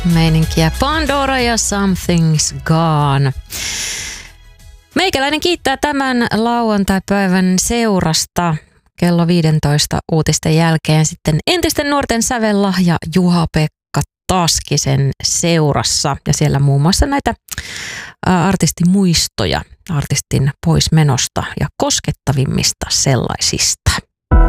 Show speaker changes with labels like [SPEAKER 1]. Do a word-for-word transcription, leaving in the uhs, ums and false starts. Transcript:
[SPEAKER 1] meininkiä. Pandora ja Something's Gone. Meikäläinen kiittää tämän lauantai-päivän seurasta. Kello viisitoista uutisten jälkeen sitten entisten nuorten sävellahja Juha-Pekka Taskisen seurassa. Ja siellä muun muassa näitä artistimuistoja artistin poismenosta ja koskettavimmista sellaisista.